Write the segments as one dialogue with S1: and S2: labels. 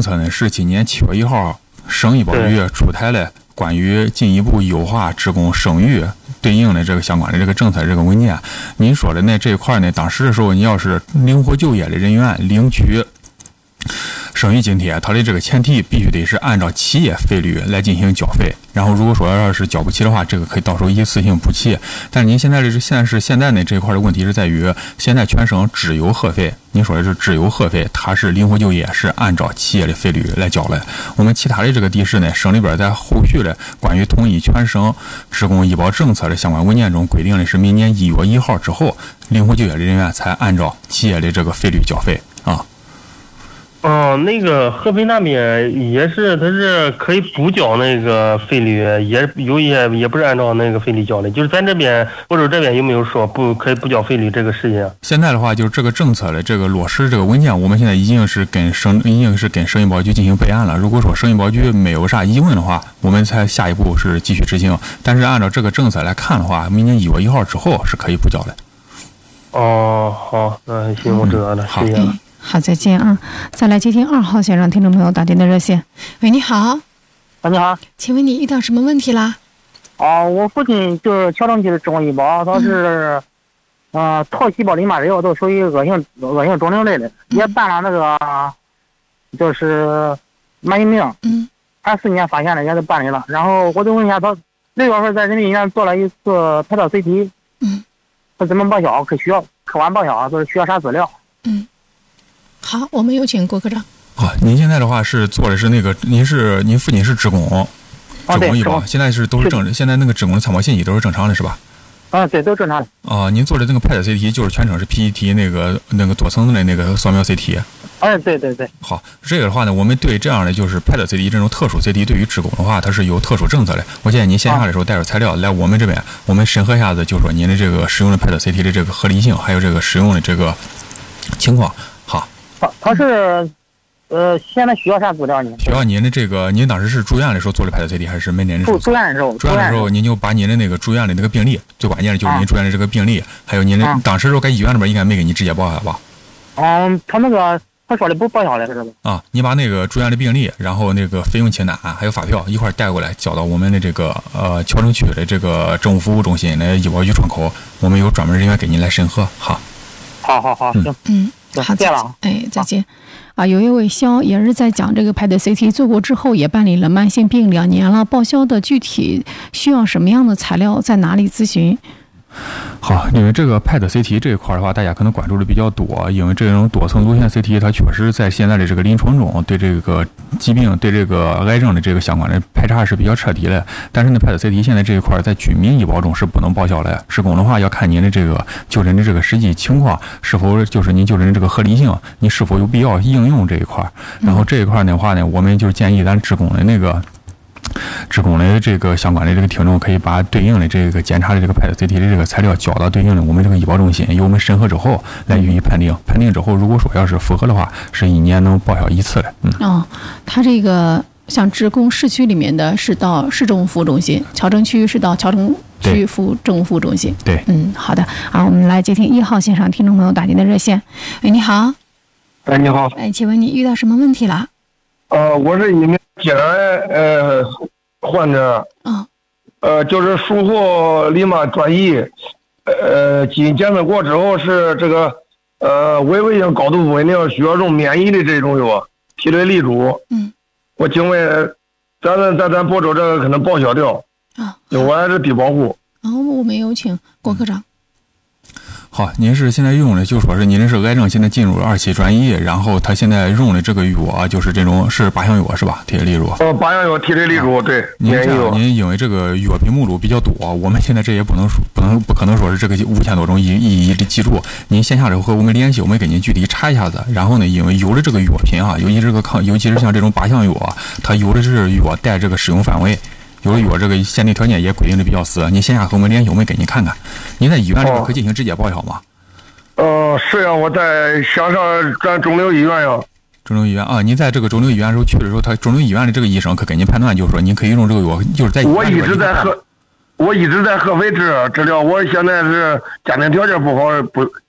S1: 政策呢是今年7月1号省医保局出台了关于进一步优化职工生育对应的这个相关的这个政策这个文件。您说的呢这一块呢，当时的时候你要是灵活就业的人员领取生育津贴，它的这个前提必须得是按照企业费率来进行缴费，然后如果说要是缴不起的话，这个可以到时候一次性补齐。但是您现在呢这一块的问题是在于，现在全省只有核费，您说的是只有核费，它是灵活就业是按照企业的费率来缴的。我们其他的这个地市呢，省里边在后续的关于统一全省职工医保政策的相关文件中规定的是，明年1月1号之后，灵活就业的人员才按照企业的这个费率缴费啊。
S2: 那个合肥那边也是，它是可以补缴那个费率，也有也不是按照那个费率缴的。就是咱这边或者这边有没有说不可以补缴费率这个事情？
S1: 现在的话，就是这个政策的这个落实这个文件，我们现在已经是跟省医保局进行备案了。如果说省医保局没有啥疑问的话，我们才下一步是继续执行。但是按照这个政策来看的话，明年1月1号之后是可以补缴的。
S2: 好，那行，我知道了，谢谢了。
S3: 好，再见啊！再来接听2号线上听众朋友打进的热线。喂，你好。
S4: 你好，
S3: 请问你遇到什么问题啦？
S4: 我父亲就是桥城区的职工医保，他是套细胞淋巴瘤，都属于恶性肿瘤类的，也办了那个就是慢性病，24年发现了，也都办理了。然后我就问一下他，6月份在人民医院做了一次拍照 CT，他怎么报销？可完报销，就是需要啥资料？
S3: 好，我们有请郭科长。
S1: 您现在的话是做的是那个，您父亲是职工医保，现在都是现在那个职工的参保信息都是正常的是吧？
S4: 对，都正常的。
S1: 您做的那个 PET CT 就是全程是 PET 那个多层的那个扫描 CT。
S4: 对。
S1: 好，这个的话呢，我们对这样的就是 PET CT 这种特殊 CT， 对于职工的话，它是有特殊政策的。我建议您线下的时候带着材料来我们这边，我们审核一下子，就是说您的这个使用的 PET CT 的这个合理性，还有这个使用的这个情况。好，
S4: 他是现在需要啥资料呢？
S1: 需要您的这个，您当时是住院的时候做的 PET CT 还是门诊的时候？
S4: 住院的时候，
S1: 您就把您的那个住院的那个病历，最关键的就是您住院的这个病历，还有您的当时时候在医院里边应该没给你直接报销吧？
S4: 他那个他说的不报销了，是吧？
S1: 你把那个住院的病历，然后那个费用清单还有发票一块带过来，交到我们的这个桥城区的这个政务服务中心的医保局窗口，我们有专门人员给您来审核。好，
S4: 行。
S3: 好，再见。再见。有一位肖也是在讲这个PET CT 做过之后也办理了慢性病2年了，报销的具体需要什么样的材料，在哪里咨询？
S1: 好，因为这个 PET CT 这一块的话，大家可能关注的比较多，因为这种多层颅线 CT 它确实在现在的这个临床中对这个疾病、对这个癌症的这个相关的排查是比较彻底的。但是呢 PET CT 现在这一块在居民医保中是不能报销的，职工的话要看您的这个就诊的这个实际情况，是否就是您就诊的这个合理性，你是否有必要应用这一块。然后这一块的话呢，我们就建议咱职工的这个相关的这个听众可以把对应的这个检查的这个 PET CT 的这个材料交到对应的我们这个医保中心，由我们审核之后来予以判定。判定之后，如果说要是符合的话，是1年能报销1次的。
S3: 他这个像职工市区里面的是到市政服务中心，桥城区是到桥城区政务服务中心。
S1: 对，
S3: 好的。我们来接听1号线上听众朋友打进的热线。喂，你好。
S5: 你好。
S3: 请问你遇到什么问题了？
S5: 我是一名结癌患者，就是术后立马转移，基因检测过之后是这个危危性高度不稳定，需要用免疫的这种药，替类立主。我请问咱播出这个可能报销掉我还是低保户。
S3: 我们有请郭科长。
S1: 好，您是现在用的就说是您这是癌症现在进入了2期转移，然后他现在用的这个药就是这种是靶向药是吧？替类立主。
S5: 靶向药替类立主，对。
S1: 您因为这个药品目录比较多，我们现在这也不可能说是这个5000多种一一的记住。您线下的和我们联系，我们给您具体查一下子。然后呢，因为有的这个药品尤其是像这种靶向药它有的是药带这个使用范围。有的药这个限定条件也规定的比较死，您线下和我们联系，我们给您看看。您在医院里边可进行直接报销吗？
S5: 是呀，我在想上咱肿瘤医院呀。
S1: 肿瘤医院您在这个肿瘤医院的时候去的时候，他肿瘤医院的这个医生可给您判断，就是说您可以用这个药，就是在
S5: 我一直在合肥治疗，我现在是家庭条件不好，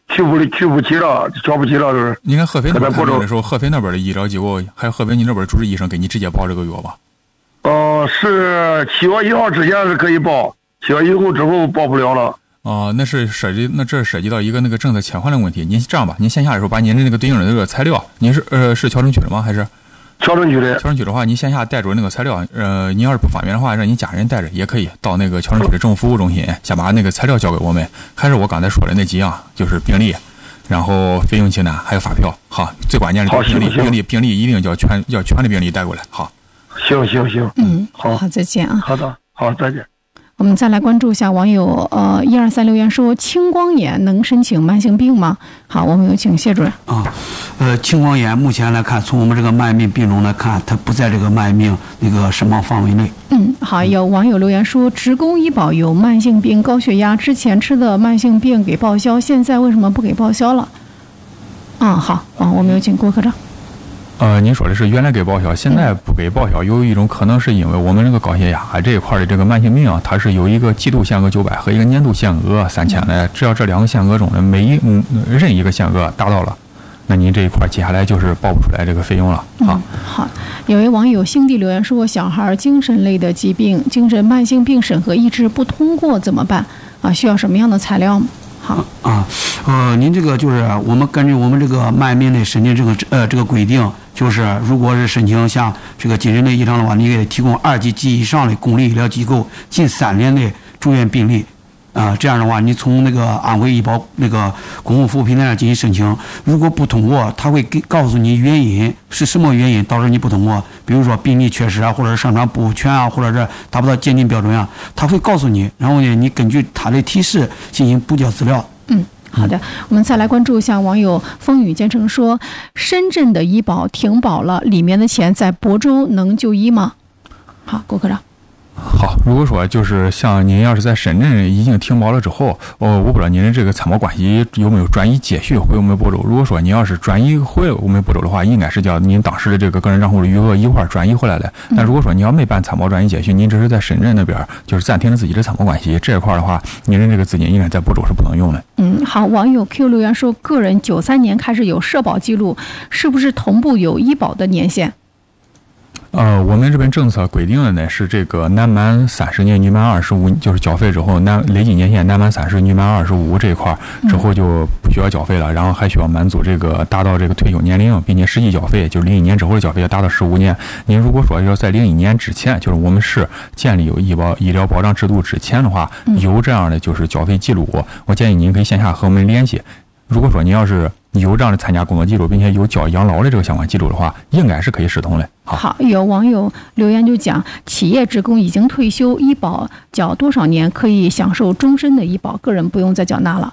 S5: 去不起了，交不起了，就是。
S1: 你看合肥那边看病的时候，合肥那边的医疗机构还有合肥你那边主治医生给你直接报这个药吧？
S5: 是7月1号之前是可以报，7月1号之后报不了了。
S1: 那这涉及到一个那个政策切换的问题。您这样吧，您线下的时候把您的那个对应的那个材料，您是谯城区的吗？还是？
S5: 谯城区的。
S1: 谯城区的话，您线下带着那个材料，您要是不方便的话，让你家人带着也可以，到那个谯城区的政务服务中心，先把那个材料交给我们。还是我刚才说的那几样，就是病历，然后费用清单，还有发票。好，最关键的就是病历一定要全的病历带过来。好。
S5: 行。
S3: 好，再见啊。
S5: 好的，好，再见。
S3: 我们再来关注一下网友123留言说，青光眼能申请慢性病吗？好，我们有请谢主任。
S6: 青光眼目前来看，从我们这个慢病病种来看，它不在这个慢病那个申报范围内。
S3: 好，有网友留言说，职工医保有慢性病、高血压，之前吃的慢性病给报销，现在为什么不给报销了？好，我们有请郭科长。
S1: 您说的是原来给报销，现在不给报销，有一种可能是因为我们这个高血压这一块的这个慢性病它是有一个季度限额900和一个年度限额3000的，只要这2个限额中的任一个限额达到了，那您这一块接下来就是报不出来这个费用了。
S3: 好，有位网友星弟留言说，小孩精神类的疾病、精神慢性病审核一直不通过怎么办？需要什么样的材料？好
S6: 您这个就是我们根据我们这个慢病类申请这个规定，就是如果是申请像这个精神类异常的话，你给提供2级及以上的公立医疗机构近3年的住院病例。这样的话，你从那个安徽医保那个公共服务平台上进行申请，如果不通过，他会告诉你原因是什么原因导致你不通过，比如说病例缺失或者是上传不全或者是达不到鉴定标准他会告诉你，然后呢，你根据他的提示进行补交资料。
S3: 好的，我们再来关注一下网友风雨兼程说，深圳的医保停保了，里面的钱在亳州能就医吗？好，郭科长。
S1: 好，如果说就是像您要是在深圳已经停保了之后，我不知道您的这个参保关系有没有转移接续回我们亳州。如果说您要是转移回我们亳州的话，应该是叫您当时的这个个人账户的余额一块转移回来的。但如果说你要没办参保转移接续，您只是在深圳那边就是暂停了自己的参保关系这一块的话，您的这个资金应该在亳州是不能用的。
S3: 好，网友 Q 留言说，个人93年开始有社保记录，是不是同步有医保的年限？
S1: 我们这边政策规定的呢是这个男满30年，女满25，就是缴费之后累计年限男满30，女满25这一块之后就不需要缴费了，然后还需要满足这个达到这个退休年龄，并且实际缴费就是01年之后的缴费要达到15年。您如果说要在01年之前，就是我们市建立有医疗保障制度之前的话，有这样的就是缴费记录，我建议您可以线下和我们联系。如果说您要是有这样的参加工作记录，并且有交养老的这个相关记录的话，应该是可以视同的。
S3: 好，有网友留言就讲，企业职工已经退休，医保缴多少年可以享受终身的医保，个人不用再缴纳了。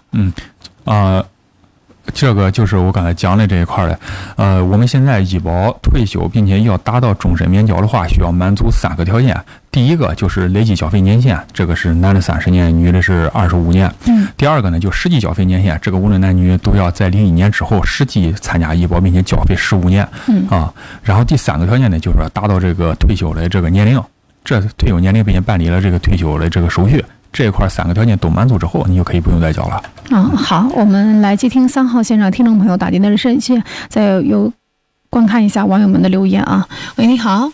S1: 这个就是我刚才讲的这一块的，我们现在医保退休并且要达到终身免缴的话，需要满足3个条件。第一个就是累计缴费年限，这个是男的30年，女的是25年。第二个呢，就实际缴费年限，这个无论男女都要在01年之后实际参加医保并且缴费15年。然后第3个条件呢，就是要达到这个退休的这个年龄，这退休年龄并且办理了这个退休的这个手续。这一块3个条件都满足之后，你就可以不用再缴了。
S3: 好，我们来接听3号线上听众朋友打进的热线，再观看一下网友们的留言啊。喂，你好。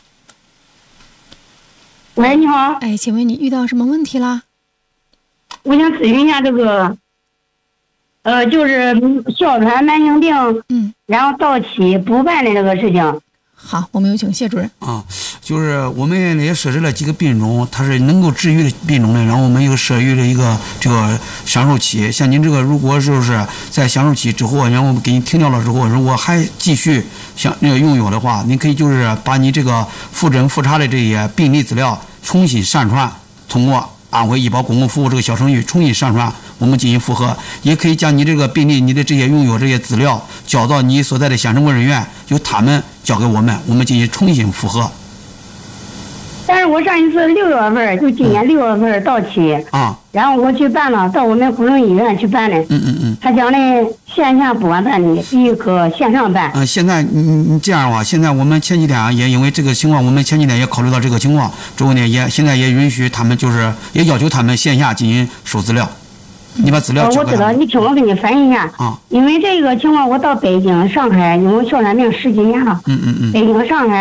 S7: 喂，你好。
S3: 请问你遇到什么问题啦？
S7: 我想咨询一下这个，就是哮喘慢性病，然后到期补办的这个事情。
S3: 好，我们有请谢主任。
S6: 就是我们也设置了几个病种，它是能够治愈的病种的，然后我们又设立了一个这个享受期。像您这个，如果就是在享受期之后，然后我们给你停掉了之后，如果还继续想拥有的话，你可以就是把你这个复诊复查的这些病历资料重新上传，通过安徽医保公共服务这个小程序重新上传，我们进行复核，也可以将你这个病历、你的这些拥有这些资料交到你所在的县城卫生院，由他们交给我们进行重新复核。
S7: 但是我上一次6月份，就今年6月份到期然后我去办了，到我们湖州医院去办的。他讲的线下不完办理，必须搁线上办。
S6: 现在你这样的话，现在我们前几天也因为这个情况，我们前几天也考虑到这个情况之后呢，现在也允许他们，就是也要求他们线下进行收资料。 你把资料
S7: 我知道，你听我给你反映一下
S6: 啊。
S7: 因为这个情况，我到北京、上海，因为哮喘病10几年了。北京、上海。